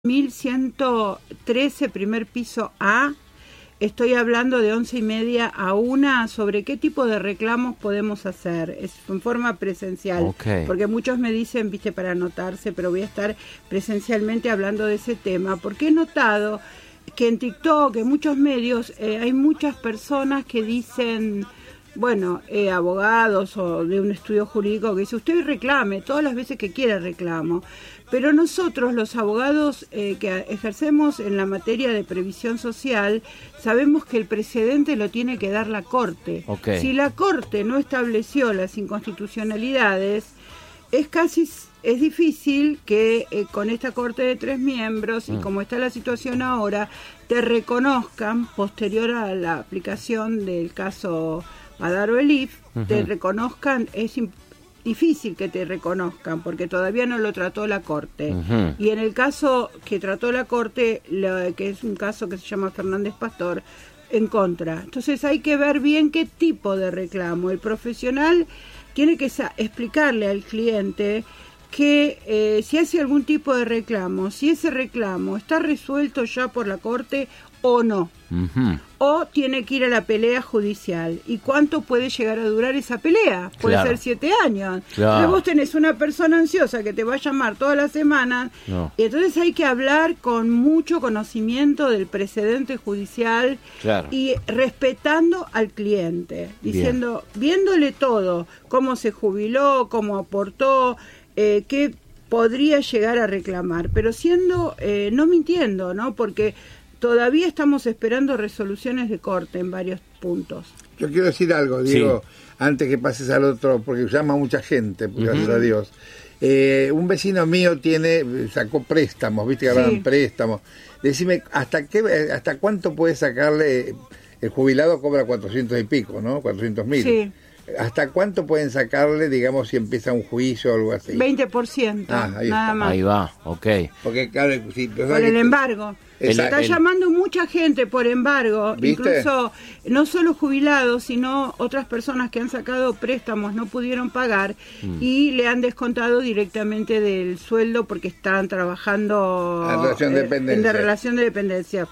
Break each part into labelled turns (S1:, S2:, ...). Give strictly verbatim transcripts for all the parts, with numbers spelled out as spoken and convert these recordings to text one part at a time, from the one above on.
S1: mil ciento trece, primer piso A. Estoy hablando de once y media a una sobre qué tipo de reclamos podemos hacer. Es en forma presencial.
S2: Okay.
S1: Porque muchos me dicen, viste, para anotarse, pero voy a estar presencialmente hablando de ese tema. Porque he notado que en TikTok, en muchos medios, eh, hay muchas personas que dicen, bueno, eh, abogados o de un estudio jurídico que dice, usted reclame, todas las veces que quiera reclamo. Pero nosotros, los abogados eh, que ejercemos en la materia de previsión social, sabemos que el precedente lo tiene que dar la Corte.
S2: Okay.
S1: Si la Corte no estableció las inconstitucionalidades, es casi es difícil que eh, con esta Corte de tres miembros, mm. y como está la situación ahora, te reconozcan, posterior a la aplicación del caso Badaro Elif, uh-huh. te reconozcan, es importante, difícil que te reconozcan porque todavía no lo trató la Corte. Uh-huh. Y en el caso que trató la Corte, lo, que es un caso que se llama Fernández Pastor, en contra. Entonces hay que ver bien qué tipo de reclamo. El profesional tiene que sa- explicarle al cliente que eh, si hace algún tipo de reclamo, si ese reclamo está resuelto ya por la Corte o no. Uh-huh. O tiene que ir a la pelea judicial. ¿Y cuánto puede llegar a durar esa pelea? Puede claro. ser siete años.
S2: Claro.
S1: Entonces vos tenés una persona ansiosa que te va a llamar todas las semanas. No. Y entonces hay que hablar con mucho conocimiento del precedente judicial. Claro. Y respetando al cliente. Diciendo, bien. viéndole todo. Cómo se jubiló, cómo aportó, eh, qué podría llegar a reclamar. Pero siendo, eh, no mintiendo, ¿no? Porque todavía estamos esperando resoluciones de Corte en varios puntos.
S3: Yo quiero decir algo, Diego, sí. antes que pases al otro, porque llama mucha gente, uh-huh. gracias a Dios. Eh, un vecino mío tiene, sacó préstamos, viste que hablaban sí. préstamos. Decime, ¿hasta qué, hasta cuánto puede sacarle? El jubilado cobra cuatrocientos y pico, ¿no? cuatrocientos mil. Sí. ¿Hasta cuánto pueden sacarle, digamos, si empieza un juicio o algo así?
S1: veinte por ciento, ah, ahí nada
S2: está.
S1: más.
S2: Ahí va, ok.
S3: Porque, claro, si,
S1: por el embargo.
S3: El,
S1: está el, llamando mucha gente por embargo, ¿viste? Incluso no solo jubilados, sino otras personas que han sacado préstamos, no pudieron pagar mm. y le han descontado directamente del sueldo porque están trabajando
S3: en relación de dependencia.
S1: En de relación de dependencia.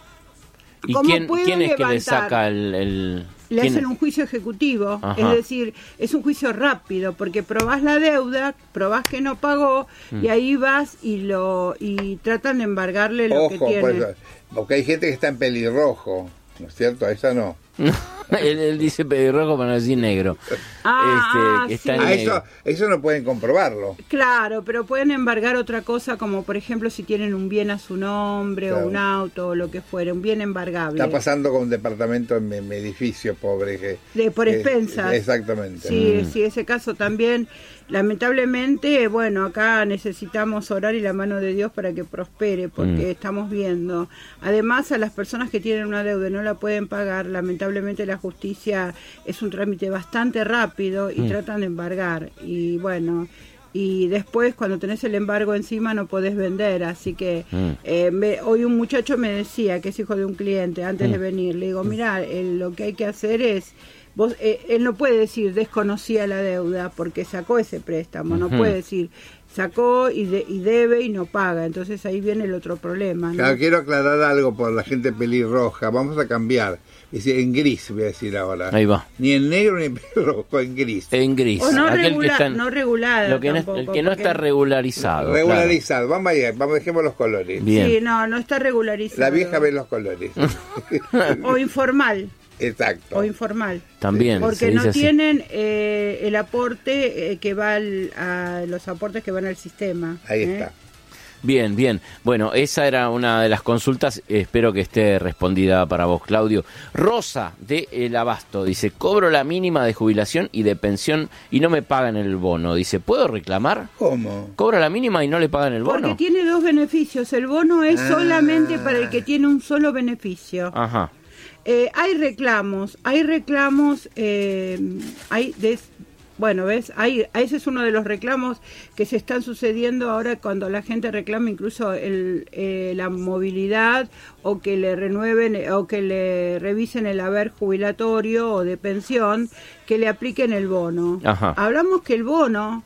S2: ¿Y quién, quién es que le saca el...? el...
S1: Le hacen un juicio ejecutivo, Ajá. es decir, es un juicio rápido, porque probás la deuda, probás que no pagó, mm. y ahí vas y lo y tratan de embargarle lo
S3: Ojo,
S1: que tiene.
S3: Pues, porque hay gente que está en pelirrojo, ¿no es cierto? A esa no.
S2: él, él dice pelirrojo para no decir negro.
S1: Ah,
S2: este, que
S1: sí.
S2: está
S3: ah eso, eso no pueden comprobarlo.
S1: Claro, pero pueden embargar otra cosa, como por ejemplo si tienen un bien a su nombre, claro. o un auto, o lo que fuera, un bien embargable.
S3: Está pasando con un departamento en mi edificio pobre. Que,
S1: de por expensas.
S3: Eh, exactamente.
S1: Sí,
S3: mm.
S1: sí, ese caso también. Lamentablemente, bueno, acá necesitamos orar y la mano de Dios para que prospere, porque mm. estamos viendo. Además, a las personas que tienen una deuda y no la pueden pagar, lamentablemente la justicia es un trámite bastante rápido y mm. tratan de embargar. Y bueno, y después cuando tenés el embargo encima no podés vender. Así que mm. eh, me, hoy un muchacho me decía, que es hijo de un cliente, antes mm. de venir, le digo, mira, eh, lo que hay que hacer es... Vos, eh, él no puede decir desconocía la deuda porque sacó ese préstamo, uh-huh. no puede decir sacó y, de, y debe y no paga, entonces ahí viene el otro problema, ¿no?
S3: Claro, quiero aclarar algo por la gente pelirroja, vamos a cambiar, es decir, en gris voy a decir ahora.
S2: Ahí va.
S3: Ni en negro ni en pelirrojo, en gris.
S2: En gris.
S1: O no,
S2: Aquel
S1: regula,
S2: que está,
S1: no regulada
S2: lo que
S1: tampoco,
S2: no, el que no está regularizado.
S3: Regularizado, claro. Vamos allá, vamos, dejemos los colores.
S2: Bien.
S1: Sí, no, no está regularizado.
S3: La vieja ve los colores.
S1: O informal.
S3: Exacto.
S1: O informal.
S2: También.
S1: Porque no tienen eh, el aporte eh, que va al, a los aportes que van al sistema.
S3: Ahí
S1: ¿eh?
S3: está.
S2: Bien, bien. Bueno, esa era una de las consultas. Espero que esté respondida para vos, Claudio. Rosa de El Abasto dice: cobro la mínima de jubilación y de pensión y no me pagan el bono. Dice: ¿puedo reclamar?
S3: ¿Cómo?
S2: ¿Cobra la mínima y no le pagan el bono?
S1: Porque tiene dos beneficios. El bono es ah. solamente para el que tiene un solo beneficio.
S2: Ajá.
S1: Eh, hay reclamos, hay reclamos, eh, hay des, bueno, ves, hay, ese es uno de los reclamos que se están sucediendo ahora cuando la gente reclama incluso el, eh, la movilidad o que le renueven o que le revisen el haber jubilatorio o de pensión, que le apliquen el bono.
S2: Ajá.
S1: Hablamos que el bono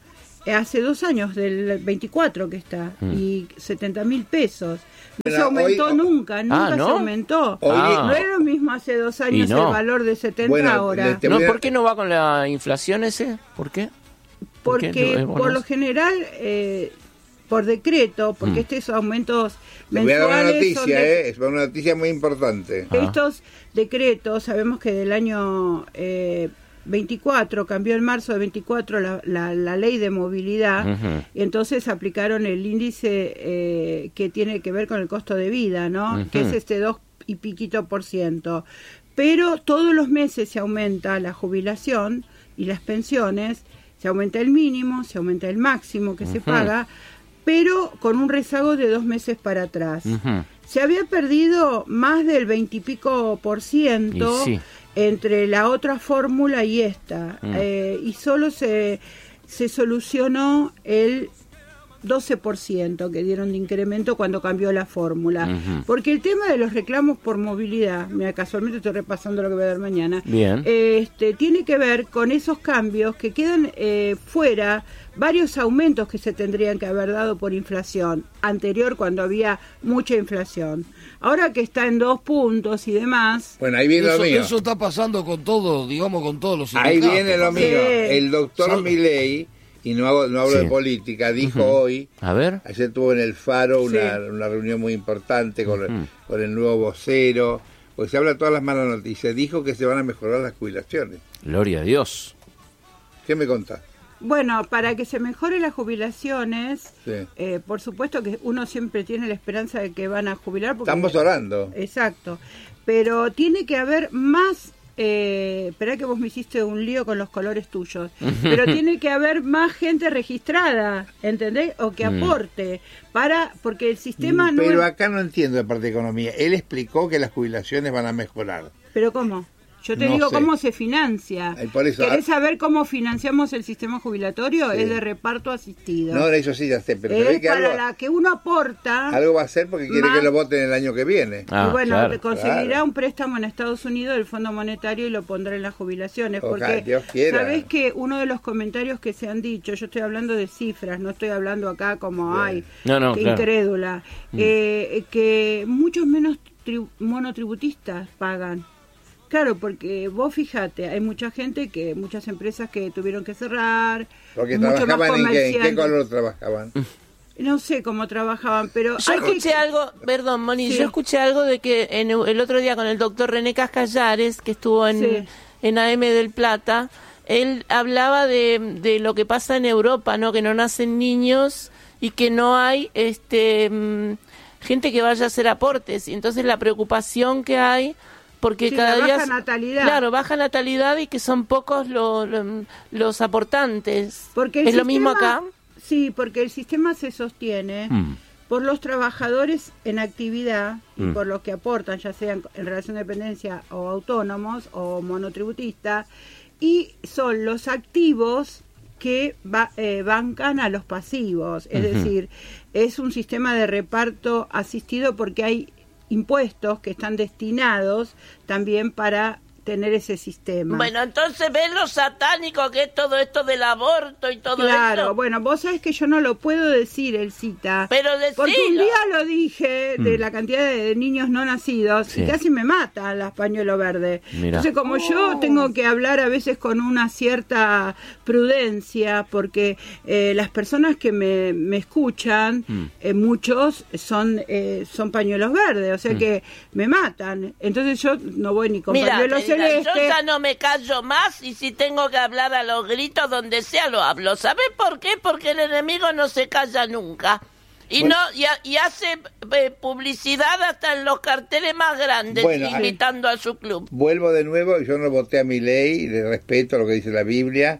S1: hace dos años, del veinticuatro que está, mm. y setenta mil pesos. No
S3: Pero
S1: se aumentó
S3: hoy,
S1: nunca, nunca
S2: ah, ¿no?
S1: se aumentó.
S3: Hoy,
S1: no era lo mismo hace dos años
S2: no.
S1: el valor de setenta
S3: bueno,
S1: ahora.
S2: No,
S3: a...
S2: ¿por qué no va con la inflación ese? ¿Por qué? ¿Por
S1: Porque
S2: qué no
S1: por lo general, eh, por decreto, porque mm. estos aumentos mensuales...
S3: Voy a dar una noticia,
S1: de,
S3: eh, es una noticia muy importante.
S1: Estos decretos, sabemos que del año... Eh, veinticuatro, cambió en marzo de veinticuatro la, la, la ley de movilidad, uh-huh. y entonces aplicaron el índice eh, que tiene que ver con el costo de vida, ¿no? Uh-huh. Que es este dos y piquito por ciento. Pero todos los meses se aumenta la jubilación y las pensiones, se aumenta el mínimo, se aumenta el máximo que uh-huh. se paga, pero con un rezago de dos meses para atrás. Uh-huh. Se había perdido más del veintipico por ciento sí. entre la otra fórmula y esta, mm. eh, y solo se, se solucionó el doce por ciento que dieron de incremento cuando cambió la fórmula. Uh-huh. Porque el tema de los reclamos por movilidad, mira, casualmente estoy repasando lo que voy a dar mañana,
S2: Bien.
S1: Este, tiene que ver con esos cambios que quedan eh, fuera, varios aumentos que se tendrían que haber dado por inflación anterior cuando había mucha inflación. Ahora que está en dos puntos y demás...
S3: Bueno, ahí viene
S4: eso,
S3: lo mío.
S4: Eso está pasando con todo, digamos, con todos los sindicatos.
S3: Ahí viene lo mío.
S1: Sí.
S3: El doctor Milei, y no, hago, no hablo sí. de política, dijo uh-huh. hoy,
S2: a ver,
S3: ayer tuvo en el Faro una,
S1: sí.
S3: una reunión muy importante con, uh-huh. el, con el nuevo vocero, porque se habla de todas las malas noticias, dijo que se van a mejorar las jubilaciones.
S2: Gloria a Dios.
S3: ¿Qué me contás?
S1: Bueno, para que se mejoren las jubilaciones,
S3: sí.
S1: eh, por supuesto que uno siempre tiene la esperanza de que van a jubilar. Porque,
S3: estamos orando.
S1: Exacto, pero tiene que haber más... Eh, esperá que vos me hiciste un lío con los colores tuyos, pero tiene que haber más gente registrada, ¿entendés? O que aporte, para porque el sistema no...
S3: Pero
S1: es...
S3: acá no entiendo de parte de economía. Él explicó que las jubilaciones van a mejorar.
S1: ¿Pero cómo? Yo te
S3: no
S1: digo
S3: sé.
S1: cómo se financia.
S3: Ay, por eso,
S1: ¿Querés saber cómo financiamos el sistema jubilatorio?
S3: Sí.
S1: Es de reparto asistido.
S3: No, eso sí ya sé, pero
S1: es
S3: que
S1: para
S3: algo,
S1: la que uno aporta.
S3: Algo va a hacer porque quiere
S1: más,
S3: que lo voten el año que viene.
S2: Ah,
S1: y bueno,
S2: claro,
S1: conseguirá
S3: claro.
S1: un préstamo en Estados Unidos del Fondo Monetario y lo pondrá en las jubilaciones.
S3: Ojalá,
S1: porque
S3: Dios quiera.
S1: sabés que uno de los comentarios que se han dicho, yo estoy hablando de cifras, no estoy hablando acá como hay,
S2: no, no,
S1: que
S2: claro.
S1: incrédula, mm. eh, que muchos menos tri- monotributistas pagan. Claro, porque vos fíjate, hay mucha gente que, muchas empresas que tuvieron que cerrar.
S3: Porque trabajaban en qué, en qué color trabajaban.
S1: No sé cómo trabajaban, pero...
S5: Yo
S1: hay
S5: escuché
S1: que...
S5: algo, perdón, Moni,
S1: sí.
S5: yo escuché algo de que en el otro día con el doctor René Cascallares, que estuvo en,
S1: sí.
S5: en A M del Plata, él hablaba de, de lo que pasa en Europa, ¿no? Que no nacen niños y que no hay este mmm, gente que vaya a hacer aportes. Y entonces la preocupación que hay... porque
S1: sí,
S5: cada
S1: la
S5: día
S1: baja natalidad.
S5: Claro, baja natalidad y que son pocos lo, lo, los aportantes.
S1: Porque el
S5: ¿Es
S1: sistema,
S5: lo mismo acá?
S1: Sí, porque el sistema se sostiene mm. por los trabajadores en actividad y mm. por los que aportan, ya sean en relación de dependencia o autónomos o monotributistas, y son los activos que va, eh, bancan a los pasivos. Es uh-huh. decir, es un sistema de reparto asistido porque hay impuestos que están destinados también para tener ese sistema.
S5: Bueno, entonces ven lo satánico que es todo esto del aborto y todo
S1: claro,
S5: eso.
S1: Claro, bueno, vos sabés que yo no lo puedo decir, Elcita.
S5: Pero decilo.
S1: Porque un día lo dije de mm. la cantidad de niños no nacidos sí. y casi me matan las pañuelos verdes. Mirá. Entonces, como oh. yo tengo que hablar a veces con una cierta prudencia, porque eh, las personas que me, me escuchan, mm. eh, muchos son eh, son pañuelos verdes, o sea mm. que me matan. Entonces yo no voy ni con
S5: Mirá,
S1: pañuelos celestes.
S5: Yo ya no me callo más y si tengo que hablar a los gritos donde sea lo hablo. ¿Sabes por qué? Porque el enemigo no se calla nunca. Y bueno, no y, y hace eh, publicidad hasta en los carteles más grandes, bueno, invitando a su club.
S3: Vuelvo de nuevo, yo no voté a mi ley, le respeto lo que dice la Biblia,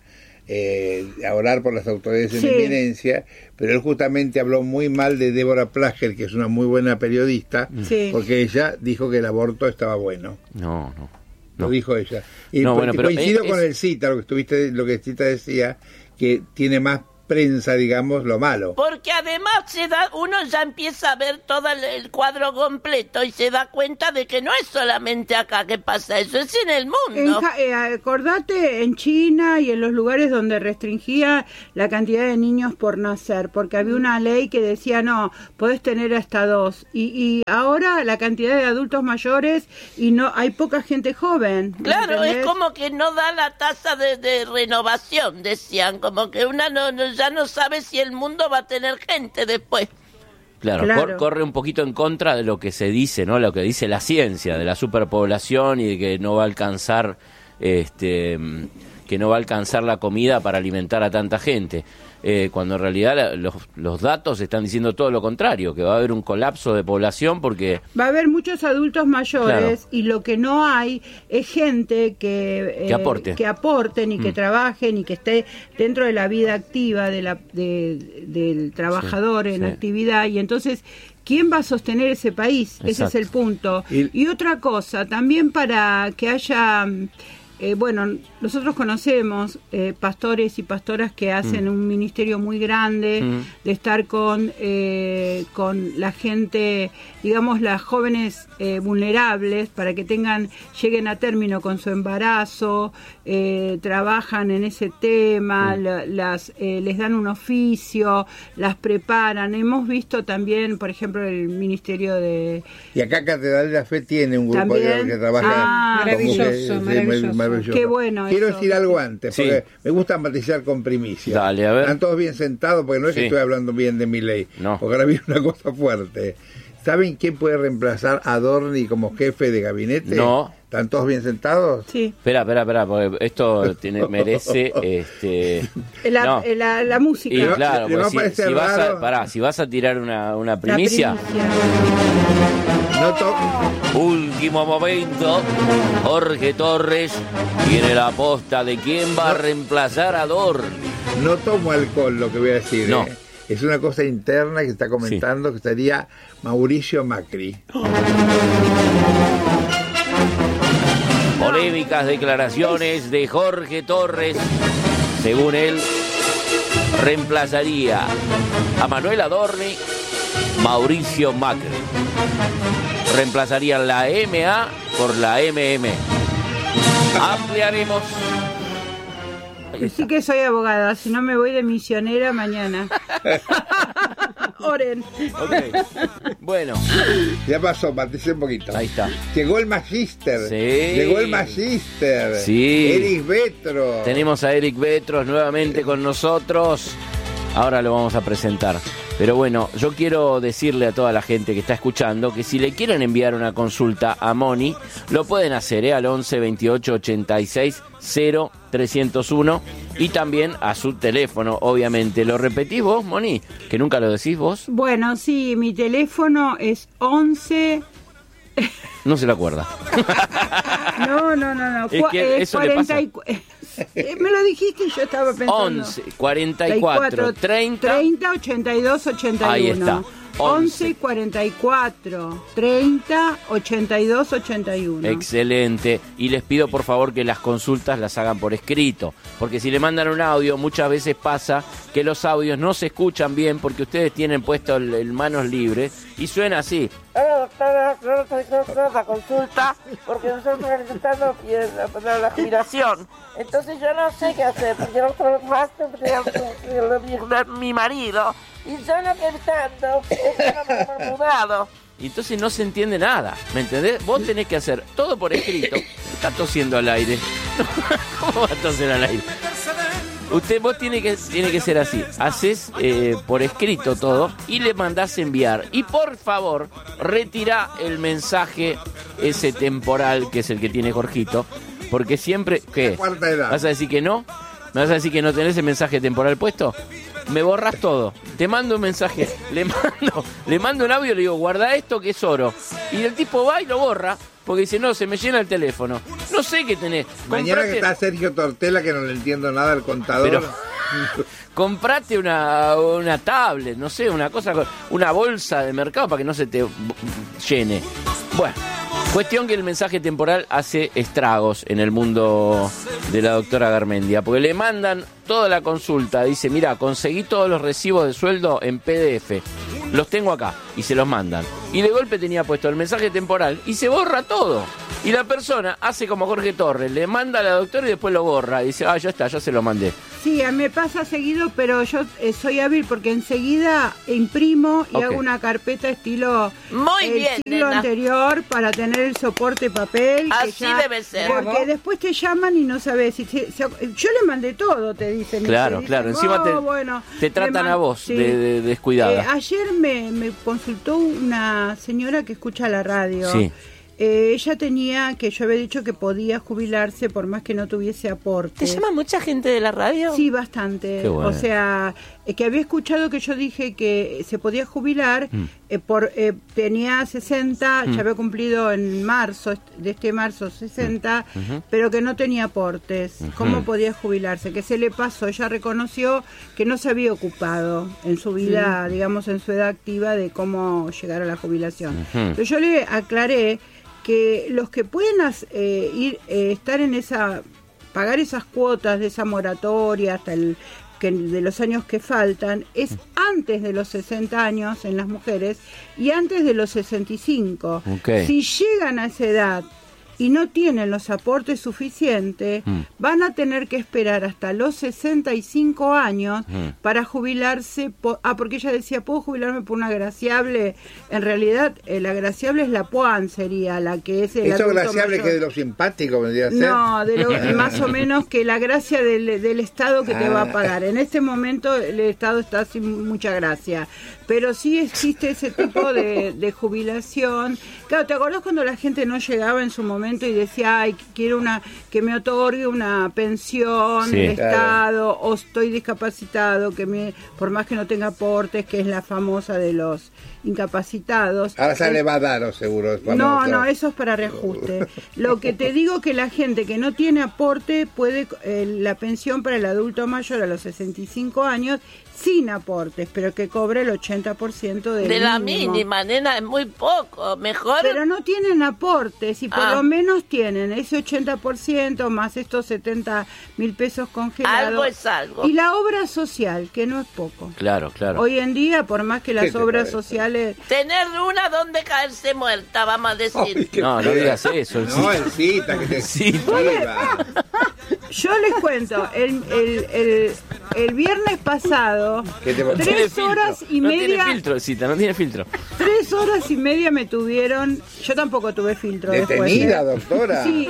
S3: eh, a orar por las autoridades sí. en eminencia, pero él justamente habló muy mal de Débora Plager, que es una muy buena periodista, sí. porque ella dijo que el aborto estaba bueno.
S2: No, no.
S3: Lo
S2: no.
S3: dijo ella. Y
S2: no, bueno, pero
S3: coincido
S2: es,
S3: con
S2: es...
S3: el Cita, lo que estuviste, lo que Cita decía, que tiene más prensa, digamos, lo malo.
S5: Porque además se da, uno ya empieza a ver todo el, el cuadro completo y se da cuenta de que no es solamente acá que pasa eso, es en el mundo.
S1: En, eh, acordate en China y en los lugares donde restringía la cantidad de niños por nacer, porque había una ley que decía no, podés tener hasta dos. Y, y ahora la cantidad de adultos mayores y no hay poca gente joven.
S5: Claro,
S1: ¿entendés?
S5: es como que no da la tasa de, de renovación, decían, como que una no, no ya no sabe si el mundo va a tener gente después.
S2: Claro,
S1: Claro.
S2: Cor- corre un poquito en contra de lo que se dice, ¿no? Lo que dice la ciencia, de la superpoblación y de que no va a alcanzar, este, que no va a alcanzar la comida para alimentar a tanta gente. Eh, cuando en realidad la- los, los datos están diciendo todo lo contrario, que va a haber un colapso de población porque...
S1: Va a haber muchos adultos mayores
S2: Claro.
S1: y lo que no hay es gente que,
S2: Que aporte.
S1: que aporten y que
S2: Mm.
S1: trabajen y que esté dentro de la vida activa de la, de- del trabajador
S2: Sí,
S1: en
S2: sí.
S1: actividad. Y entonces, ¿quién va a sostener ese país? Ese es
S2: Exacto.
S1: el punto.
S3: Y-
S1: Y otra cosa, también para que haya... Eh, bueno, nosotros conocemos eh, pastores y pastoras que hacen
S2: Mm.
S1: un ministerio muy grande
S2: Mm.
S1: de estar con eh, con la gente, digamos, las jóvenes eh, vulnerables para que tengan lleguen a término con su embarazo, eh, trabajan en ese tema,
S2: Mm.
S1: la- las eh, les dan un oficio, las preparan. Hemos visto también, por ejemplo, el ministerio de
S3: Y acá Catedral de la Fe tiene un grupo
S1: También.
S3: que trabaja
S1: Ah,
S3: con
S6: maravilloso,
S3: mujeres, sí,
S6: maravilloso.
S3: maravilloso.
S1: Qué bueno
S3: Quiero
S1: eso.
S3: decir algo antes,
S2: Sí.
S3: porque me gusta matizar con primicia.
S2: Dale, a ver.
S3: Están todos bien sentados, porque no es
S2: Sí.
S3: que estoy hablando bien de mi ley,
S2: No.
S3: porque ahora viene una cosa fuerte. ¿Saben quién puede reemplazar a Dorni como jefe de gabinete?
S2: No.
S3: ¿Están todos bien sentados?
S1: sí,
S2: Espera, espera, espera, porque esto tiene, merece... este
S1: la,
S2: no.
S1: la, la música.
S2: Y
S3: Le va-
S2: claro,
S3: le va
S2: pues
S3: a
S2: si,
S3: parecer
S2: si vas a,
S3: raro.
S2: pará, si vas a tirar una, una
S1: La
S2: primicia,
S3: No to-
S2: último momento, Jorge Torres tiene la posta de quién va a reemplazar a Dorni.
S3: No tomo alcohol, lo que voy a decir.
S2: No.
S3: ¿eh? Es una cosa interna que está comentando que estaría Mauricio Macri.
S2: Polémicas declaraciones de Jorge Torres. Según él, reemplazaría a Manuel Adorni, Mauricio Macri. Reemplazarían la M A por la M M. Ampliaremos.
S1: Sí que soy abogada, si no me voy de misionera mañana. Oren.
S2: Ok. Bueno,
S3: Ya pasó, maticé un poquito.
S2: ahí está.
S3: Llegó el Magíster.
S2: Sí.
S3: Llegó el Magíster.
S2: Sí.
S3: Eric Vetro.
S2: Tenemos a Eric Vetros nuevamente con nosotros. Ahora lo vamos a presentar. Pero bueno, yo quiero decirle a toda la gente que está escuchando que si le quieren enviar una consulta a Moni, lo pueden hacer ¿eh? al once veintiocho ochenta y seis cero trescientos uno y también a su teléfono, obviamente. ¿Lo repetís vos, Moni? Que nunca lo decís vos.
S1: Bueno, sí, mi teléfono es once...
S2: No se lo acuerda.
S1: No, no, no, no.
S2: Es
S1: cua-
S2: que
S1: es
S2: eso le pasa.
S1: cuarenta y cu- Eh, Me lo dijiste y yo estaba pensando.
S2: once cuarenta y cuatro treinta.
S1: treinta ochenta y dos ochenta y uno.
S2: Ahí está.
S1: once cuarenta y cuatro treinta ochenta y dos ochenta y uno.
S2: Excelente. Y les pido por favor que las consultas las hagan por escrito, porque si le mandan un audio muchas veces pasa que los audios no se escuchan bien porque ustedes tienen puesto el, el manos libres y suena así.
S5: Hola, doctora, no estoy con la consulta porque nosotros necesitamos la, la, la jubilación. Entonces yo no sé qué hacer, porque yo no mi marido y yo lo que estando es que no me hemos mudado.
S2: Y entonces no se entiende nada, ¿me entendés? Vos tenés que hacer todo por escrito. Está tosiendo al aire. ¿Cómo va a toser al aire? Usted, vos tiene que, tiene que ser así. Haces eh, por escrito todo y le mandás enviar. Y por favor, retira el mensaje ese temporal que es el que tiene Jorgito. Porque siempre... ¿Qué?
S3: Cuarta edad.
S2: ¿Vas a decir que no? ¿Me vas a decir que no tenés el mensaje temporal puesto? Me borras todo. Te mando un mensaje. Le mando, le mando un audio y le digo, guarda esto que es oro. Y el tipo va y lo borra. Porque dice, no, se me llena el teléfono. No sé qué tenés.
S3: Mañana
S2: Comprate-
S3: que está Sergio Tortela, que no le entiendo nada al contador.
S2: Pero- Comprate una, una tablet, no sé, una cosa, con- una bolsa de mercado para que no se te b- llene. Bueno, Cuestión que el mensaje temporal hace estragos en el mundo de la doctora Garmendia, porque le mandan toda la consulta, dice, mira, conseguí todos los recibos de sueldo en P D F, los tengo acá, y se los mandan. Y de golpe tenía puesto el mensaje temporal y se borra todo. Y la persona hace como Jorge Torres, le manda a la doctora y después lo borra. Y dice, ah, ya está, ya se lo mandé.
S1: Sí, a mí me pasa seguido, pero yo eh, soy hábil porque enseguida imprimo y
S2: okay.
S1: hago una carpeta estilo
S5: Muy
S1: el
S5: bien,
S1: siglo
S5: nena.
S1: anterior para tener el soporte papel.
S5: Así
S1: que ya,
S5: debe ser.
S1: Porque después te llaman y no sabes si... si- si- yo le mandé todo, te dicen.
S2: Claro,
S1: te
S2: claro,
S1: dicen,
S2: encima te,
S1: "Oh, bueno,
S2: te tratan
S1: le man-
S2: a vos
S1: sí.
S2: de, de descuidada.
S1: Eh, ayer me, me consultó una señora que escucha la radio.
S2: Sí.
S1: Eh, ella tenía, que yo había dicho que podía jubilarse por más que no tuviese aporte.
S5: ¿Te llama mucha gente de la radio?
S1: Sí, bastante.
S2: Qué bueno.
S1: O sea, eh, que había escuchado que yo dije que se podía jubilar,
S2: Mm.
S1: eh, por eh, tenía sesenta,
S2: Mm.
S1: ya había cumplido en marzo, de este marzo sesenta,
S2: Mm. Ujú.
S1: pero que no tenía aportes.
S2: Ujú.
S1: ¿Cómo podía jubilarse? Que se le pasó, ella reconoció que no se había ocupado en su vida, digamos, en su edad activa de cómo llegar a la jubilación.
S2: Ujú.
S1: Pero yo le aclaré que los que pueden as- eh, ir eh, estar en esa pagar esas cuotas de esa moratoria hasta el que de los años que faltan es antes de los sesenta años en las mujeres y antes de los sesenta y cinco.
S2: Ok.
S1: Si llegan a esa edad y no tienen los aportes suficientes,
S2: Mm.
S1: van a tener que esperar hasta los sesenta y cinco años
S2: Mm.
S1: para jubilarse. Po- ah, porque ella decía, ¿puedo jubilarme por una agraciable? En realidad, eh, la agraciable es la P U A N, sería la que es el
S3: Eso
S1: adulto
S3: glaciable
S1: mayor.
S3: que de lo simpático vendría a ser.
S1: No, de lo, más o menos que la gracia del, del Estado que te va a pagar. En este momento el Estado está sin mucha gracia, pero sí existe ese tipo de, de jubilación. Claro, ¿te acordás cuando la gente no llegaba en su momento y decía, ay, quiero una que me otorgue una pensión
S2: Sí.
S1: del
S3: Claro.
S1: Estado, o estoy discapacitado, que me, por más que no tenga aportes, que es la famosa de los incapacitados?
S3: Ahora se
S1: Eh,
S3: le va a dar, seguro.
S1: no,
S3: Vamos,
S1: no,
S3: claro.
S1: eso es para reajuste. Lo que te digo que la gente que no tiene aporte puede eh, la pensión para el adulto mayor a los sesenta y cinco años sin aportes, pero que cobre el ochenta por ciento del
S5: De la
S1: mínimo.
S5: mínima, nena, es muy poco. Mejor...
S1: Pero no tienen aportes y por
S5: Ah.
S1: lo menos tienen ese ochenta por ciento más estos setenta mil pesos congelados.
S5: Algo es algo.
S1: Y la obra social, que no es poco.
S2: Claro, claro.
S1: Hoy en día, por más que
S3: ¿Qué
S1: las
S3: te
S1: obras
S3: parece?
S1: sociales...
S5: Tener una donde caerse muerta, vamos a decir.
S3: Ay, qué
S2: No, no
S3: feo.
S2: digas eso. el
S3: No,
S2: sí.
S3: el cita que te
S2: Sí.
S3: escriba.
S1: Yo les cuento, el, el, el, el viernes pasado,
S3: ¿Qué te parece?
S1: tres
S2: Tiene
S1: horas
S2: filtro.
S1: y
S2: no
S1: media,
S2: tiene filtro, Cita, no tiene filtro.
S1: tres horas y media me tuvieron, yo tampoco tuve filtro después.
S3: Detenida,
S1: ¿eh?
S3: doctora.
S1: Sí,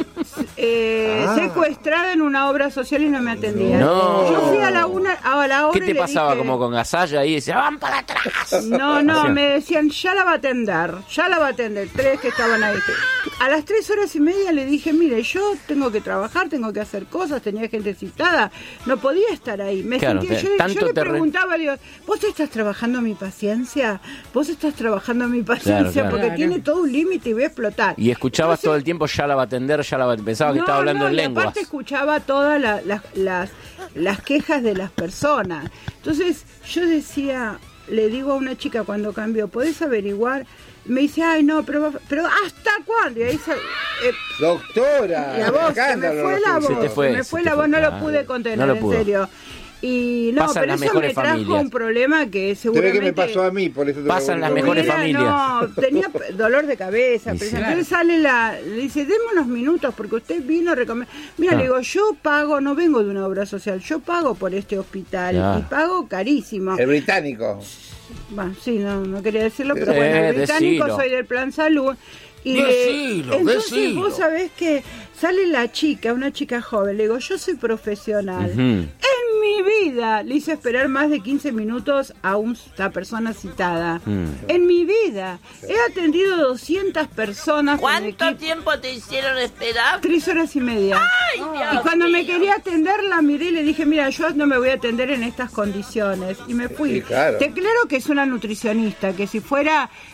S1: eh,
S3: Ah.
S1: secuestrada en una obra social y no me atendían.
S2: No.
S1: Yo fui a la una, a la hora
S2: ¿Qué
S1: y
S2: te
S1: le
S2: pasaba?
S1: dije,
S2: Como con Gasalla ahí, y decía, ¡van para atrás!
S1: No, no,
S2: Hacía.
S1: me decían, ya la va a atender, ya la va a atender, tres que estaban ahí. A las tres horas y media le dije, mire, yo tengo que trabajar, tengo que hacer cosas, tenía gente citada, no podía estar ahí. Me
S2: Claro,
S1: sentía,
S2: te-
S1: yo, yo
S2: tanto
S1: le
S2: te re-
S1: preguntaba, digo, ¿vos estás trabajando mi paciencia? ¿Vos estás trabajando mi paciencia?
S2: Claro, claro.
S1: Porque
S6: Claro.
S1: tiene todo un límite y voy a explotar.
S2: Y escuchabas
S1: Entonces,
S2: todo el tiempo, ya la va a atender, ya la va a... Pensaba que
S1: no,
S2: estaba hablando
S1: no,
S2: en
S1: y
S2: lenguas.
S1: aparte escuchaba todas la- las, las, las quejas de las personas. Entonces yo decía, le digo a una chica cuando cambió, ¿podés averiguar? Me dice, ay no, pero, pero ¿hasta cuándo? Y ahí se, eh,
S3: Doctora.
S1: la voz, se me
S3: escándalo,
S1: fue
S3: lo
S1: la
S3: que-
S1: voz,
S2: Se te fue,
S1: se me
S2: se
S1: fue
S2: te
S1: la
S2: fue,
S1: voz, no lo
S2: claro.
S1: pude contener,
S2: No lo
S1: en
S2: pudo.
S1: serio. Y no,
S2: Pasan
S1: pero
S2: las
S1: eso
S2: mejores
S1: me trajo
S2: familias.
S1: un problema que
S3: Se ve
S1: seguramente...
S3: que me pasó a mí, por eso te
S2: Pasan las
S3: pregunto.
S2: mejores
S1: Mira,
S2: familias.
S1: No, tenía p- dolor de cabeza.
S2: Y
S1: pero
S2: sí.
S1: entonces sale la, le dice, deme unos minutos porque usted vino a recomendar. Mira,
S2: Ah.
S1: le digo, yo pago, no vengo de una obra social, yo pago por este hospital
S2: Ah.
S1: y pago carísimo.
S3: El británico.
S1: Bueno, sí, no, no quería decirlo, pero
S2: Eh,
S1: bueno, el británico
S2: decilo.
S1: soy del plan salud. Y
S4: Decilo,
S1: le- entonces
S4: decilo.
S1: vos sabés que sale la chica, una chica joven, le digo, yo soy profesional.
S2: Ujú.
S1: En mi vida le hice esperar más de quince minutos a una persona citada.
S2: Mm.
S1: En mi vida. He atendido doscientas personas. con mi
S5: ¿Cuánto
S1: equipo.
S5: tiempo te hicieron esperar?
S1: Tres horas y media.
S5: Ay, Dios
S1: Y cuando me
S5: mío.
S1: quería atender, la miré y le dije, mira, yo no me voy a atender en estas condiciones. Y me fui.
S3: Sí, claro.
S1: Te claro que es una nutricionista, que si fuera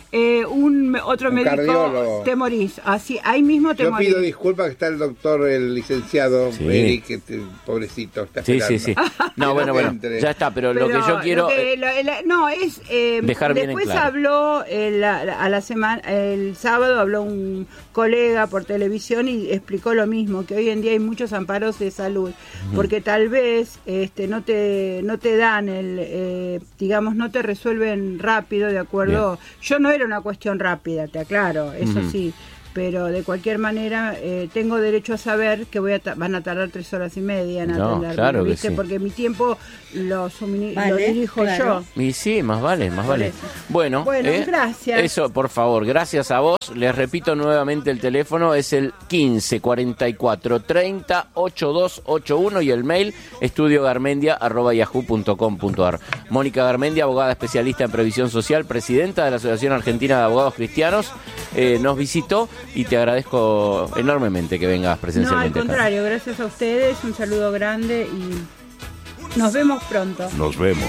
S1: eh, un otro
S3: un
S1: médico,
S3: cardiólogo.
S1: te morís. Así, ahí mismo te
S3: Yo
S1: morís.
S3: pido disculpas que está el doctor, el licenciado
S2: Sí.
S3: Eric, que te- pobrecito, está
S2: Sí,
S3: esperando.
S2: sí, sí. No,
S3: Que
S2: bueno,
S3: no
S2: bueno,
S3: entre.
S2: ya está, pero, lo que yo quiero...
S1: lo que- la- la- no, es... eh,
S2: dejar bien en
S1: después
S2: claro.
S1: habló, eh, la- la- a la semana, el sábado habló un colega por televisión y explicó lo mismo, que hoy en día hay muchos amparos de salud, porque tal vez este no te no te dan el, eh, digamos, no te resuelven rápido, de acuerdo. Yo no era una cuestión rápida, te aclaro, eso
S2: Ujú.
S1: sí. Pero de cualquier manera eh, tengo derecho a saber que voy a ta- van a tardar tres horas y media en
S2: No,
S1: atenderme,
S2: claro que
S1: ¿viste?
S2: sí.
S1: Porque mi tiempo lo, sumini-
S6: Vale,
S1: lo dirijo
S6: claro.
S1: yo.
S2: Y sí, más vale, más
S1: Por
S2: vale.
S1: eso.
S2: Bueno,
S1: Bueno,
S2: eh,
S1: gracias.
S2: Eso, por favor, gracias a vos. Les repito nuevamente el teléfono, es el quince cuarenta y cuatro treinta ochenta y dos ochenta y uno y el mail estudiogarmendia arroba yahoo punto com punto ar. Mónica Garmendia, abogada especialista en previsión social, presidenta de la Asociación Argentina de Abogados Cristianos, eh, nos visitó y te agradezco enormemente que vengas
S1: No, al
S2: presencialmente acá.
S1: contrario, gracias a ustedes, un saludo grande y nos vemos pronto.
S7: Nos vemos.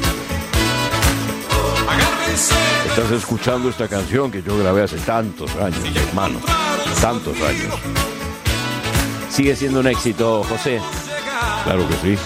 S7: Estás escuchando esta canción que yo grabé hace tantos años, hermano. Tantos años.
S2: Sigue siendo un éxito, José.
S7: Claro que sí.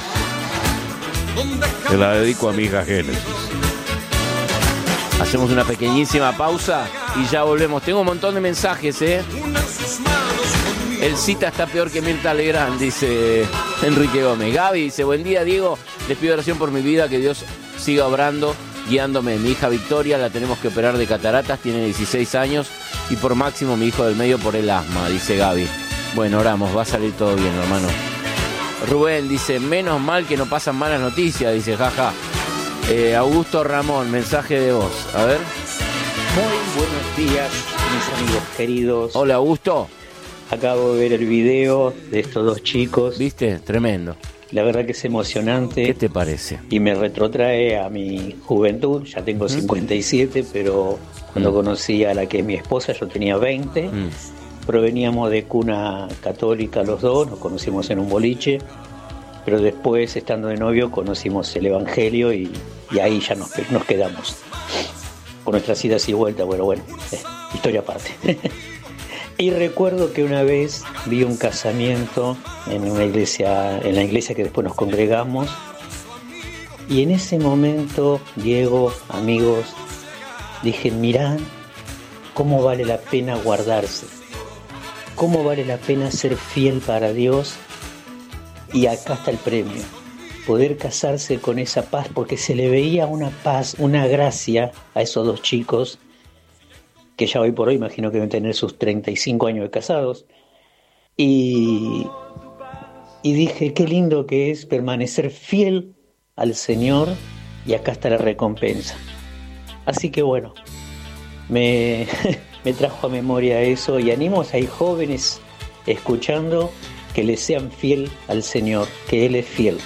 S7: Te la dedico a mi hija Génesis.
S2: Hacemos una pequeñísima pausa y ya volvemos. Tengo un montón de mensajes, ¿eh? El cita está peor que Mirta Legrand, dice Enrique Gómez. Gaby dice, buen día, Diego. Les pido oración por mi vida, que Dios siga obrando, guiándome. Mi hija Victoria la tenemos que operar de cataratas, tiene dieciséis años. Y por Máximo, mi hijo del medio, por el asma, dice Gaby. Bueno, oramos, va a salir todo bien, hermano. Rubén dice, menos mal que no pasan malas noticias, dice, jaja. Eh, Augusto Ramón, mensaje de voz. A ver.
S8: Muy buenos días, mis amigos queridos.
S2: Hola, Augusto.
S8: Acabo de ver el video de estos dos chicos.
S2: ¿Viste? Tremendo.
S8: La verdad que es emocionante.
S2: ¿Qué te parece?
S8: Y me retrotrae a mi juventud. Ya tengo
S2: ¿Mm?
S8: cincuenta y siete, pero cuando
S2: ¿Mm?
S8: conocí a la que es mi esposa yo tenía veinte.
S2: Mm.
S8: Proveníamos de cuna católica los dos, nos conocimos en un boliche. Pero después, estando de novio, conocimos el Evangelio y, y ahí ya nos, nos quedamos. Con nuestras idas y vueltas, bueno, bueno, eh, historia aparte. Y recuerdo que una vez vi un casamiento en una iglesia, en la iglesia que después nos congregamos, y en ese momento, Diego, amigos, dije, mirá cómo vale la pena guardarse, cómo vale la pena ser fiel para Dios, y acá está el premio, poder casarse con esa paz, porque se le veía una paz, una gracia a esos dos chicos, que ya hoy por hoy imagino que deben tener sus treinta y cinco años de casados, y, y dije, qué lindo que es permanecer fiel al Señor, y acá está la recompensa. Así que bueno, me, me trajo a memoria eso, y animo a hay jóvenes escuchando que le sean fiel al Señor, que Él es fiel.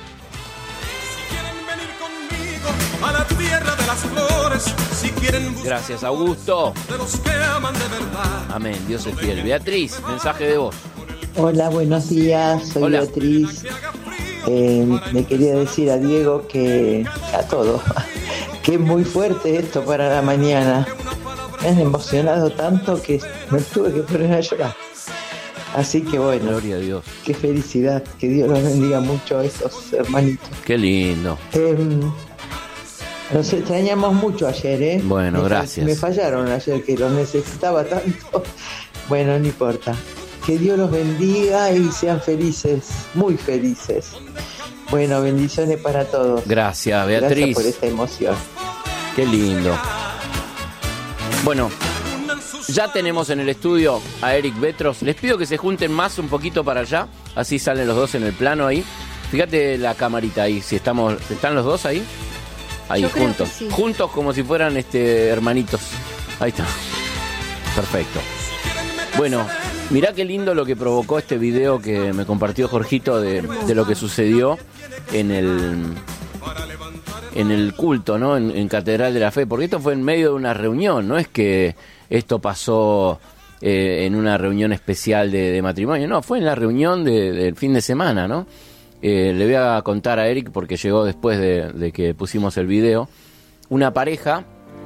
S9: A la tierra de las flores, si quieren
S2: Gracias, Augusto.
S9: de los que aman de verdad.
S2: Amén, Dios es fiel. Beatriz, mensaje de voz.
S10: Hola, buenos días, soy
S2: Hola.
S10: Beatriz. Eh, me quería decir a Diego que, a todo, que es muy fuerte esto para la mañana. Me han emocionado tanto que me tuve que poner a llorar. Así que bueno,
S2: Gloria a Dios.
S10: qué felicidad, que Dios los bendiga mucho a esos hermanitos.
S2: Qué lindo.
S10: Eh, Nos extrañamos mucho ayer, ¿eh?
S2: Bueno,
S10: me fa-
S2: gracias.
S10: Me fallaron ayer, que los necesitaba tanto. Bueno, no importa. Que Dios los bendiga y sean felices, muy felices. Bueno, bendiciones para todos.
S2: Gracias,
S10: Gracias
S2: Beatriz.
S10: por esta emoción.
S2: Qué lindo. Bueno, ya tenemos en el estudio a Eric Betros. Les pido que se junten más un poquito para allá, así salen los dos en el plano ahí. Fíjate la camarita ahí, si estamos, ¿están los dos ahí? Ahí,
S1: Yo creo
S2: juntos.
S1: que sí.
S2: Juntos como si fueran este hermanitos. Ahí está. Perfecto. Bueno, mirá qué lindo lo que provocó este video que me compartió Jorgito de, de lo que sucedió en el en el culto, ¿no? En, en Catedral de la Fe, porque esto fue en medio de una reunión, no es que esto pasó eh, en una reunión especial de, de matrimonio, no, fue en la reunión de, del fin de semana, ¿no? Eh, le voy a contar a Eric, porque llegó después de, de que pusimos el video, una pareja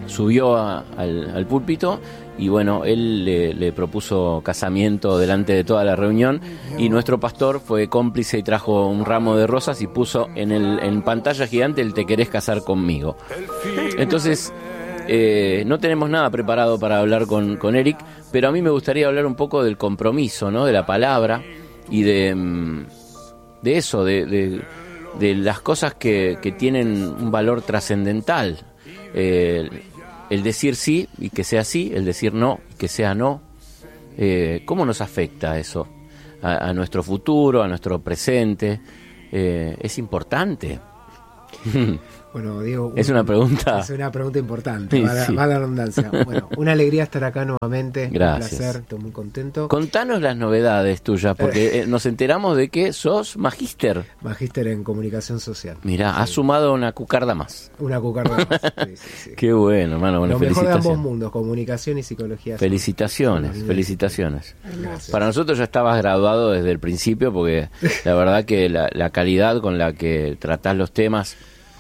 S2: subió a, al, al púlpito y bueno, él le, le propuso casamiento delante de toda la reunión y nuestro pastor fue cómplice y trajo un ramo de rosas y puso en, el, en pantalla gigante el "te querés casar conmigo". Entonces, eh, no tenemos nada preparado para hablar con, con Eric, pero a mí me gustaría hablar un poco del compromiso, ¿no? De la palabra y de, de eso, de, de, de las cosas que, que tienen un valor trascendental. Eh, el decir sí y que sea sí, el decir no y que sea no. Eh, ¿Cómo nos afecta eso a, a nuestro futuro, a nuestro presente? Eh, es importante.
S6: Bueno, Diego,
S2: es una pregunta.
S6: Es una pregunta importante,
S2: sí,
S6: va,
S2: sí.
S6: va la redundancia. Bueno, una alegría estar acá nuevamente.
S2: Gracias.
S6: Un placer, estoy muy contento.
S2: Contanos las novedades tuyas, porque eh, nos enteramos de que sos magíster.
S6: Magíster en comunicación social.
S2: Mirá,
S6: sí.
S2: Has sumado una cucarda más.
S6: Una cucarda más. Sí, sí, sí.
S2: Qué bueno, hermano. Bueno,
S6: lo mejor de
S2: felicitaciones.
S6: ambos mundos, comunicación y psicología.
S2: Felicitaciones, son... felicitaciones.
S6: Gracias.
S2: Para nosotros ya estabas graduado desde el principio, porque la verdad que la, la calidad con la que tratás los temas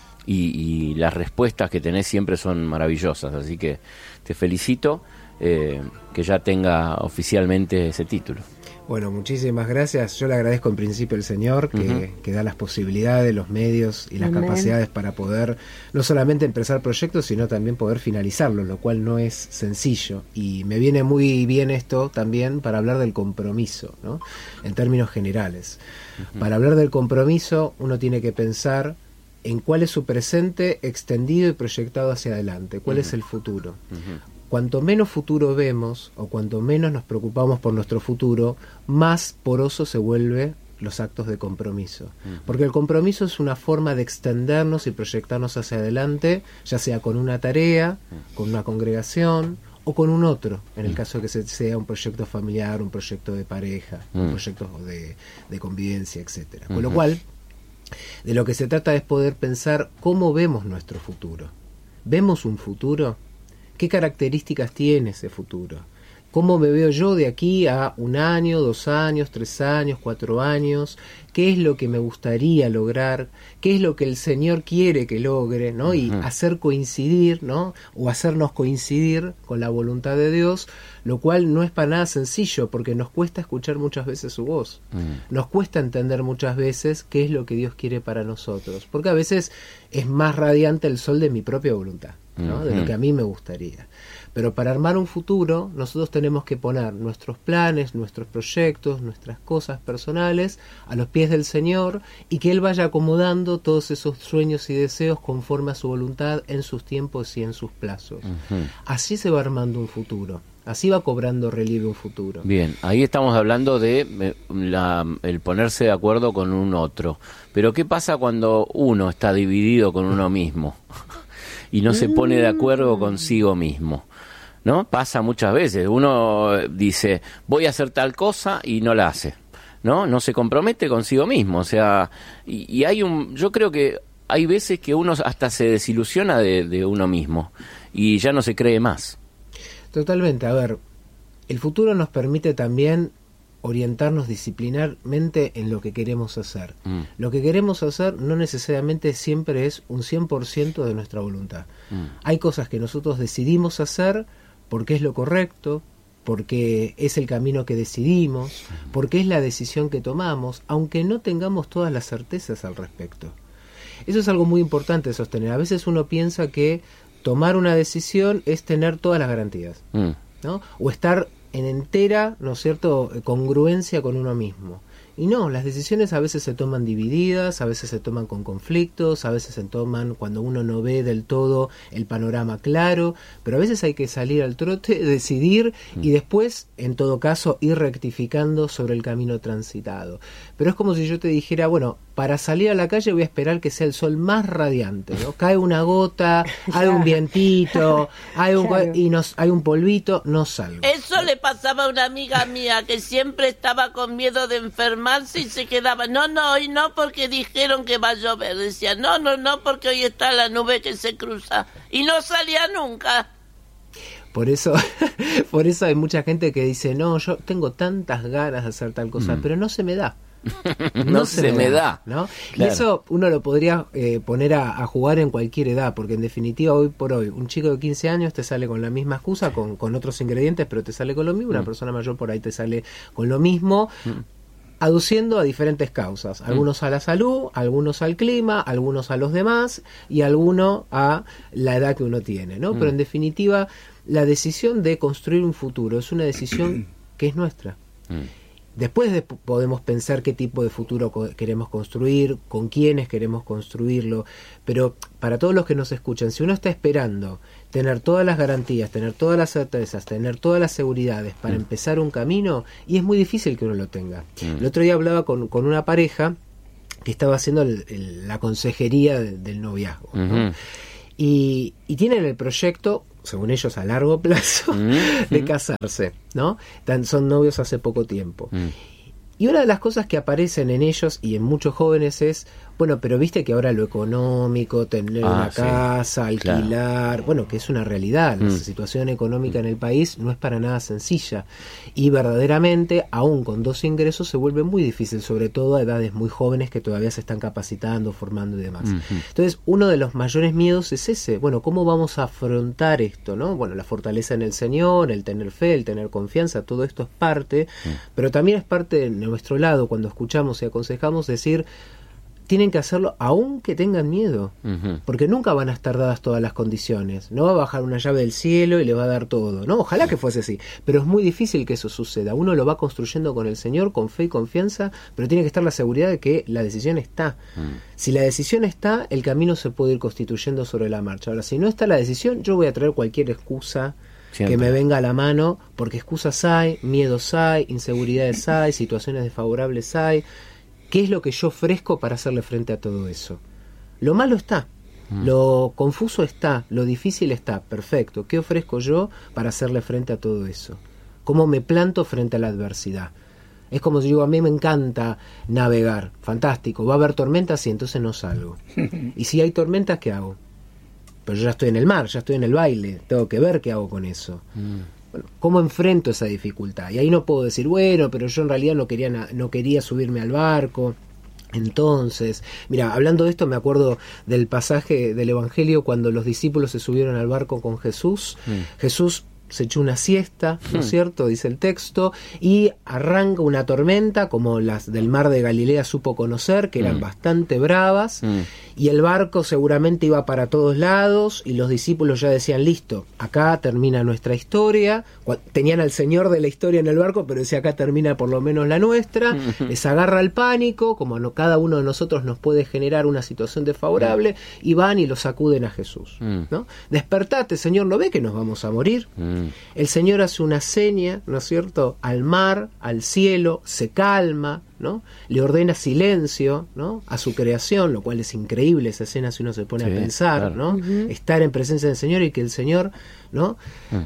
S2: y, y las respuestas que tenés siempre son maravillosas, así que te felicito eh, que ya tenga oficialmente ese título.
S6: Bueno, muchísimas gracias. Yo le agradezco en principio al Señor que, uh-huh. que da las posibilidades, los medios y las Amén. Capacidades para poder no solamente empezar proyectos, sino también poder finalizarlos, lo cual no es sencillo. Y me viene muy bien esto también para hablar del compromiso, ¿no? En términos generales. Uh-huh. Para hablar del compromiso uno tiene que pensar en cuál es su presente extendido y proyectado hacia adelante, cuál uh-huh. es el futuro. Uh-huh. Cuanto menos futuro vemos o cuanto menos nos preocupamos por nuestro futuro, más poroso se vuelve los actos de compromiso. Uh-huh. Porque el compromiso es una forma de extendernos y proyectarnos hacia adelante, ya sea con una tarea, uh-huh. con una congregación o con un otro, en el uh-huh. caso de que sea un proyecto familiar, un proyecto de pareja, uh-huh. un proyecto de, de convivencia, etcétera. Uh-huh. Con lo cual, de lo que se trata es poder pensar cómo vemos nuestro futuro. ¿Vemos un futuro? ¿Qué características tiene ese futuro? ¿Cómo me veo yo de aquí a un año, dos años, tres años, cuatro años? ¿Qué es lo que me gustaría lograr? ¿Qué es lo que el Señor quiere que logre? ¿No? Y uh-huh. hacer coincidir, ¿no? O hacernos coincidir con la voluntad de Dios, lo cual no es para nada sencillo, porque nos cuesta escuchar muchas veces su voz. Uh-huh. Nos cuesta entender muchas veces qué es lo que Dios quiere para nosotros, porque a veces es más radiante el sol de mi propia voluntad, ¿no? Uh-huh. De lo que a mí me gustaría. Pero para armar un futuro, nosotros tenemos que poner nuestros planes, nuestros proyectos, nuestras cosas personales a los pies del Señor y que Él vaya acomodando todos esos sueños y deseos conforme a su voluntad en sus tiempos y en sus plazos. Uh-huh. Así se va armando un futuro. Así va cobrando relieve un futuro.
S2: Bien, ahí estamos hablando de eh, la, el ponerse de acuerdo con un otro. Pero ¿qué pasa cuando uno está dividido con uno mismo y no se pone de acuerdo consigo mismo? ¿No? Pasa muchas veces. Uno dice, voy a hacer tal cosa y no la hace. ¿No? No se compromete consigo mismo. O sea, y, y hay un, yo creo que hay veces que uno hasta se desilusiona de, de uno mismo y ya no se cree más.
S6: Totalmente. A ver, el futuro nos permite también orientarnos disciplinarmente en lo que queremos hacer. Mm. Lo que queremos hacer no necesariamente siempre es un cien por ciento de nuestra voluntad. Mm. Hay cosas que nosotros decidimos hacer porque es lo correcto, porque es el camino que decidimos, porque es la decisión que tomamos, aunque no tengamos todas las certezas al respecto. Eso es algo muy importante de sostener. A veces uno piensa que tomar una decisión es tener todas las garantías, mm. ¿no? O estar en entera, ¿no es cierto?, congruencia con uno mismo. Y no, las decisiones a veces se toman divididas, a veces se toman con conflictos, a veces se toman cuando uno no ve del todo el panorama claro, pero a veces hay que salir al trote, decidir mm. y después, en todo caso, ir rectificando sobre el camino transitado. Pero es como si yo te dijera, bueno, para salir a la calle voy a esperar que sea el sol más radiante, ¿no? Cae una gota, hay un vientito, hay un, claro. y nos, hay un polvito, no salgo.
S5: Eso le pasaba a una amiga mía que siempre estaba con miedo de enfermarse y se quedaba, no, no, hoy no porque dijeron que va a llover. Decía, no, no, no porque hoy está la nube que se cruza. Y no salía nunca.
S6: Por eso, por eso hay mucha gente que dice, no, yo tengo tantas ganas de hacer tal cosa, mm. pero no se me da.
S2: no, no se, se me da, da
S6: ¿no?
S2: Claro.
S6: Y eso uno lo podría eh, poner a, a jugar en cualquier edad, porque en definitiva hoy por hoy un chico de quince años te sale con la misma excusa, con, con otros ingredientes, pero te sale con lo mismo. Una mm. persona mayor por ahí te sale con lo mismo, mm. aduciendo a diferentes causas, algunos mm. a la salud, algunos al clima, algunos a los demás y algunos a la edad que uno tiene, ¿no? Mm. Pero en definitiva la decisión de construir un futuro es una decisión que es nuestra. Mm. Después de, podemos pensar qué tipo de futuro co- queremos construir, con quiénes queremos construirlo, pero para todos los que nos escuchan, si uno está esperando tener todas las garantías, tener todas las certezas, tener todas las seguridades para mm. empezar un camino, y es muy difícil que uno lo tenga. Mm. El otro día hablaba con, con una pareja que estaba haciendo el, el, la consejería de, del noviazgo, ¿no? Mm-hmm. y, y tienen el proyecto, según ellos, a largo plazo, mm-hmm. de casarse, ¿no? Tan, son novios hace poco tiempo. Mm. Y una de las cosas que aparecen en ellos y en muchos jóvenes es, bueno, pero viste que ahora lo económico, tener ah, una sí, casa, alquilar, claro. bueno, que es una realidad, mm. la situación económica mm. en el país no es para nada sencilla. Y verdaderamente, aún con dos ingresos, se vuelve muy difícil, sobre todo a edades muy jóvenes que todavía se están capacitando, formando y demás. Mm-hmm. Entonces, uno de los mayores miedos es ese, bueno, ¿cómo vamos a afrontar esto, no? Bueno, la fortaleza en el Señor, el tener fe, el tener confianza, todo esto es parte, mm. pero también es parte de nuestro lado, cuando escuchamos y aconsejamos, decir, tienen que hacerlo aunque tengan miedo, uh-huh. porque nunca van a estar dadas todas las condiciones, no va a bajar una llave del cielo y le va a dar todo, no, ojalá que fuese así, pero es muy difícil que eso suceda. Uno lo va construyendo con el Señor, con fe y confianza, pero tiene que estar la seguridad de que la decisión está. Uh-huh. Si la decisión está, el camino se puede ir constituyendo sobre la marcha. Ahora, si no está la decisión, yo voy a traer cualquier excusa Siempre. que me venga a la mano, porque excusas hay, miedos hay, inseguridades hay, situaciones desfavorables hay. ¿Qué es lo que yo ofrezco para hacerle frente a todo eso? Lo malo está, mm. lo confuso está, lo difícil está, perfecto. ¿Qué ofrezco yo para hacerle frente a todo eso? ¿Cómo me planto frente a la adversidad? Es como si digo, a mí me encanta navegar, fantástico, va a haber tormentas y entonces no salgo. Y si hay tormentas, ¿qué hago? Pero yo ya estoy en el mar, ya estoy en el baile, tengo que ver qué hago con eso. Mm. Bueno, ¿cómo enfrento esa dificultad? Y ahí no puedo decir, bueno, pero yo en realidad no quería, no quería subirme al barco. Entonces, mira, hablando de esto me acuerdo del pasaje del Evangelio cuando los discípulos se subieron al barco con Jesús. Mm. Jesús se echó una siesta, ¿no es hmm. cierto? Dice el texto, y arranca una tormenta como las del mar de Galilea supo conocer, que eran mm. bastante bravas, mm. y el barco seguramente iba para todos lados, y los discípulos ya decían, listo, acá termina nuestra historia. Tenían al Señor de la historia en el barco, pero decía, acá termina por lo menos la nuestra. Mm-hmm. Les agarra el pánico, como no, cada uno de nosotros nos puede generar una situación desfavorable, mm. y van y lo sacuden a Jesús, mm. ¿no? Despertate, Señor, ¿no ve que nos vamos a morir? Mm. El Señor hace una seña, ¿no es cierto?, al mar, al cielo, se calma, ¿no? Le ordena silencio, ¿no?, a su creación, lo cual es increíble esa escena si uno se pone sí, a pensar, claro. ¿no? Uh-huh. Estar en presencia del Señor y que el Señor, ¿no? Uh.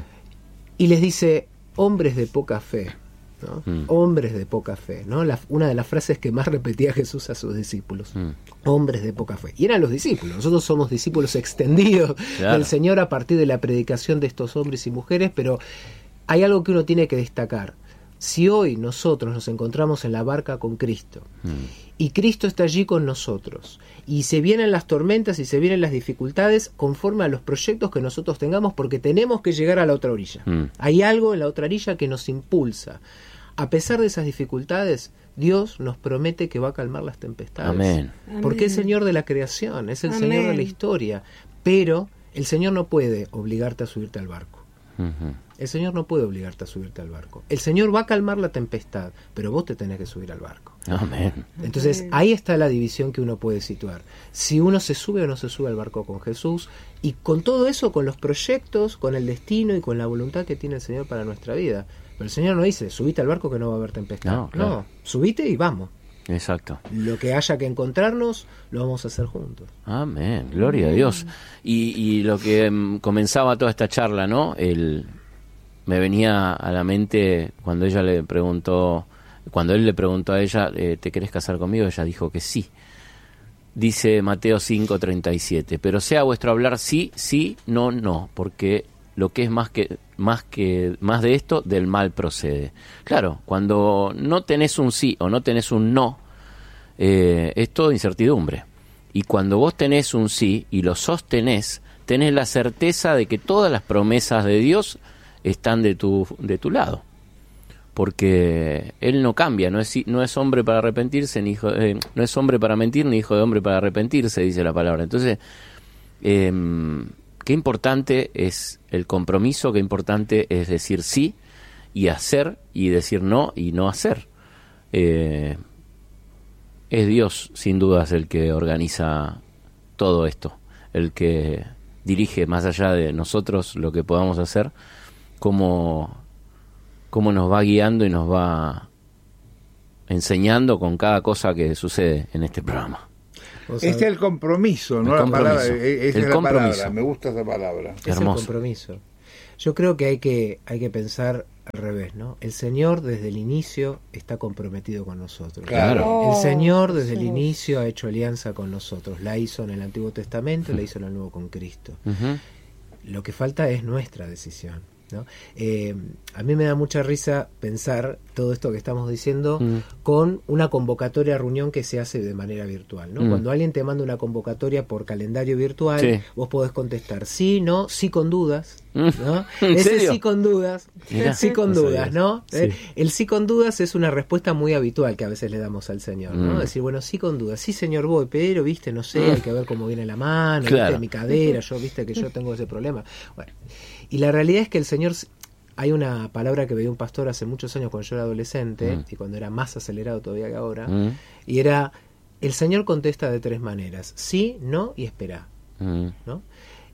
S6: Y les dice, hombres de poca fe, ¿no? Mm. Hombres de poca fe, ¿no? La, una de las frases que más repetía Jesús a sus discípulos. Mm. Hombres de poca fe. Y eran los discípulos. Nosotros somos discípulos extendidos claro. del Señor a partir de la predicación de estos hombres y mujeres, pero hay algo que uno tiene que destacar. Si hoy nosotros nos encontramos en la barca con Cristo mm. y Cristo está allí con nosotros y se vienen las tormentas y se vienen las dificultades conforme a los proyectos que nosotros tengamos, porque tenemos que llegar a la otra orilla. Mm. Hay algo en la otra orilla que nos impulsa. A pesar de esas dificultades, Dios nos promete que va a calmar las tempestades.
S2: Amén.
S6: Porque es el Señor de la creación, es el
S1: Amén.
S6: Señor de la historia. Pero el Señor no puede obligarte a subirte al barco. Uh-huh. El Señor no puede obligarte a subirte al barco. El Señor va a calmar la tempestad, pero vos te tenés que subir al barco.
S2: Amén.
S6: Entonces ahí está la división que uno puede situar. Si uno se sube o no se sube al barco con Jesús, y con todo eso, con los proyectos, con el destino y con la voluntad que tiene el Señor para nuestra vida. Pero el Señor no dice, subite al barco que no va a haber tempestad. No, claro. no, subite y vamos.
S2: Exacto.
S6: Lo que haya que encontrarnos, lo vamos a hacer juntos.
S2: Amén, gloria a Dios. Y, y lo que um, comenzaba toda esta charla, ¿no? El, me venía a la mente cuando ella le preguntó, cuando él le preguntó a ella, eh, ¿te querés casar conmigo? Ella dijo que sí. Dice Mateo cinco treinta y siete, pero sea vuestro hablar sí, sí, no, no, porque lo que es más que más que más de esto del mal procede. Claro, cuando no tenés un sí o no tenés un no, eh, es todo incertidumbre. Y cuando vos tenés un sí y lo sostenés, tenés la certeza de que todas las promesas de Dios están de tu, de tu lado. Porque Él no cambia, no es, no es hombre para arrepentirse, ni hijo, eh, no es hombre para mentir, ni hijo de hombre para arrepentirse, dice la palabra. Entonces, eh, qué importante es el compromiso, qué importante es decir sí y hacer, y decir no y no hacer. Eh, es Dios, sin dudas, el que organiza todo esto, el que dirige más allá de nosotros lo que podamos hacer, cómo, cómo nos va guiando y nos va enseñando con cada cosa que sucede en este programa.
S3: Este es el compromiso, ¿no?
S2: El
S3: la
S2: compromiso.
S3: palabra, esa
S2: El
S3: es la
S2: compromiso.
S3: palabra, me gusta esa palabra.
S6: Es el compromiso. Yo creo que hay que hay que pensar al revés, ¿no? El Señor desde el inicio está comprometido con nosotros.
S2: Claro.
S6: El Señor desde
S1: sí.
S6: el inicio ha hecho alianza con nosotros. La hizo en el Antiguo Testamento, la hizo en el Nuevo con Cristo.
S2: Uh-huh.
S6: Lo que falta es nuestra decisión, ¿no? Eh, a mí me da mucha risa pensar todo esto que estamos diciendo
S2: Mm.
S6: con una convocatoria a reunión que se hace de manera virtual, ¿no?
S2: Mm.
S6: Cuando alguien te manda una convocatoria por calendario virtual,
S2: Sí.
S6: vos podés contestar sí, no, sí con dudas,
S2: Mm.
S6: ¿no?
S2: ¿En
S6: Ese
S2: serio?
S6: sí con dudas,
S2: Mirá,
S6: sí con
S2: no
S6: dudas,
S2: sabía.
S6: ¿no?
S2: Sí.
S6: Eh, el sí con dudas es una respuesta muy habitual que a veces le damos al Señor, ¿no?
S2: Mm.
S6: Decir, bueno, sí con dudas, sí Señor voy, pero viste, no sé,
S2: Mm.
S6: hay que ver cómo viene la mano,
S2: Claro.
S6: viste, mi cadera, yo viste que yo tengo ese problema. Bueno, y la realidad es que el Señor, hay una palabra que veía un pastor hace muchos años cuando yo era adolescente,
S2: Mm.
S6: y cuando era más acelerado todavía que ahora,
S2: Mm.
S6: y era, el Señor contesta de tres maneras, sí, no y espera,
S2: Mm.
S6: ¿no?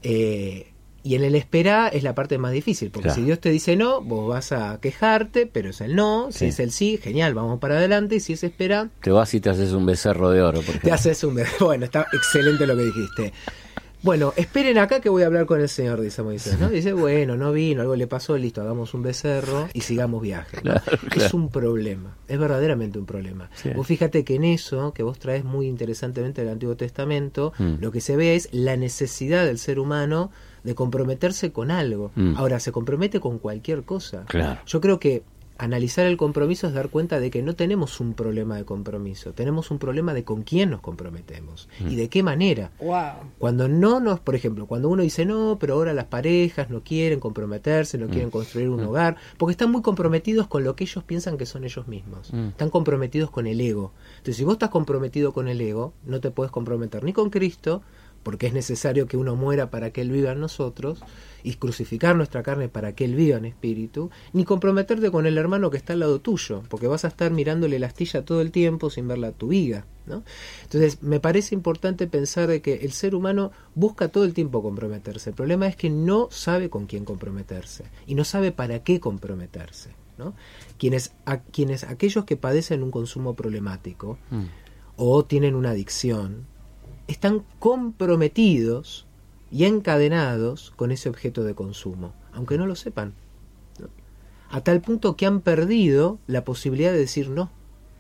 S6: Eh, y en el esperá es la parte más difícil, porque
S2: Claro.
S6: si Dios te dice no, vos vas a quejarte, pero es el no, si
S2: Sí.
S6: es el sí, genial, vamos para adelante, y si es espera,
S2: Te vas y te haces un becerro de oro, por
S6: te
S2: ejemplo.
S6: haces un... Bueno, está excelente lo que dijiste. Bueno, esperen acá que voy a hablar con el Señor, dice Moisés, ¿no? Dice, bueno, no vino, algo le pasó, listo, hagamos un becerro y sigamos viaje, ¿no?
S2: Claro, claro.
S6: Es un problema, es verdaderamente un problema.
S2: Sí.
S6: Vos fíjate que en eso, que vos traes muy interesantemente del Antiguo Testamento,
S2: Mm.
S6: lo que se ve es la necesidad del ser humano de comprometerse con algo.
S2: Mm.
S6: Ahora, se compromete con cualquier cosa.
S2: Claro.
S6: Yo creo que analizar el compromiso es dar cuenta de que no tenemos un problema de compromiso, tenemos un problema de con quién nos comprometemos y de qué manera.
S1: Wow.
S6: Cuando no nos, por ejemplo, cuando uno dice no, pero ahora las parejas no quieren comprometerse, no quieren construir un hogar, porque están muy comprometidos con lo que ellos piensan que son ellos mismos.
S2: Mm.
S6: Están comprometidos con el ego. Entonces, si vos estás comprometido con el ego, no te puedes comprometer ni con Cristo, porque es necesario que uno muera para que Él viva en nosotros, y crucificar nuestra carne para que Él viva en espíritu, ni comprometerte con el hermano que está al lado tuyo, porque vas a estar mirándole la astilla todo el tiempo sin verla tu viga, ¿no? Entonces, me parece importante pensar de que el ser humano busca todo el tiempo comprometerse. El problema es que no sabe con quién comprometerse, y no sabe para qué comprometerse, ¿no? Quienes, a, quienes aquellos que padecen un consumo problemático,
S2: Mm.
S6: o tienen una adicción, están comprometidos y encadenados con ese objeto de consumo, aunque no lo sepan, ¿no? A tal punto que han perdido la posibilidad de decir no,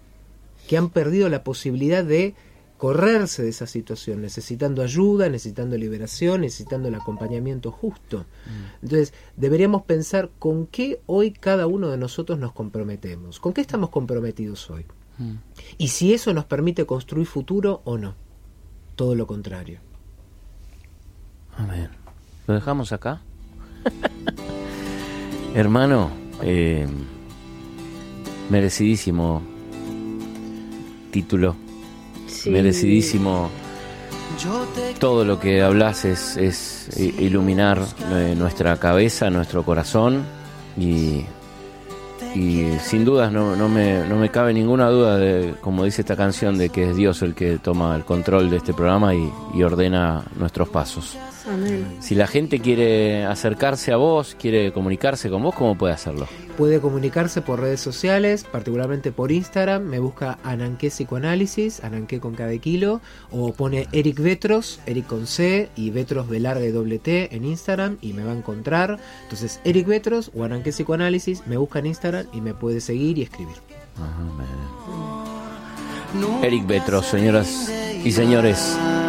S6: que han perdido la posibilidad de correrse de esa situación, necesitando ayuda, necesitando liberación, necesitando el acompañamiento justo. Mm. Entonces, deberíamos pensar con qué hoy cada uno de nosotros nos comprometemos, con qué estamos comprometidos hoy, mm. y si eso nos permite construir futuro o no. Todo lo contrario.
S2: Amén. ¿Lo dejamos acá? Hermano, eh, merecidísimo título,
S1: Sí.
S2: merecidísimo. Todo lo que hablas es, es iluminar eh, nuestra cabeza, nuestro corazón, y, y sin dudas no, no, me, no me cabe ninguna duda, de, como dice esta canción, de que es Dios el que toma el control de este programa y, y ordena nuestros pasos.
S1: Amén.
S2: Si la gente quiere acercarse a vos, quiere comunicarse con vos, ¿cómo puede hacerlo?
S6: Puede comunicarse por redes sociales, particularmente por Instagram. Me busca Ananqué Psicoanálisis, Ananqué con cada kilo, o pone Eric Vetros, Eric con C y Vetros B larga y doble T en Instagram y me va a encontrar. Entonces, Eric Vetros o Ananqué Psicoanálisis, me busca en Instagram y me puede seguir y escribir.
S2: Ajá, Eric Vetros, señoras y señores.